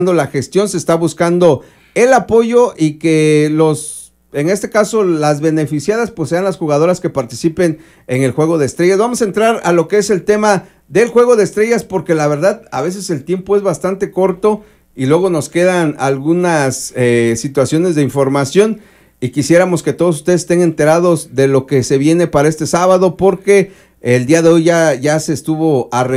la gestión, se está buscando el apoyo y que en este caso, las beneficiadas pues sean las jugadoras que participen en el Juego de Estrellas. Vamos a entrar a lo que es el tema del Juego de Estrellas, porque la verdad a veces el tiempo es bastante corto y luego nos quedan algunas situaciones de información y quisiéramos que todos ustedes estén enterados de lo que se viene para este sábado, porque el día de hoy ya se estuvo arreglando